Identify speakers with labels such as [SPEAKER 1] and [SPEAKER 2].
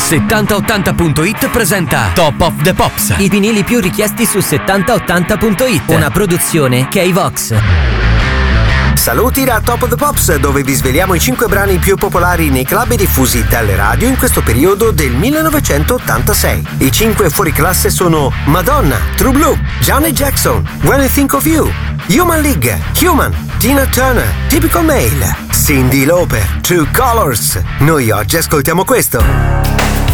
[SPEAKER 1] 7080.it presenta Top of the Pops.
[SPEAKER 2] I vinili più richiesti su 7080.it. Una produzione K-Vox.
[SPEAKER 3] Saluti da Top of the Pops, dove vi sveliamo i 5 brani più popolari nei club e diffusi dalle radio in questo periodo del 1986. I 5 fuoriclasse sono Madonna, True Blue, Janet Jackson, When I Think of You, Human League, Human, Tina Turner, Typical Male, Cyndi Lauper, True Colors. Noi oggi ascoltiamo questo.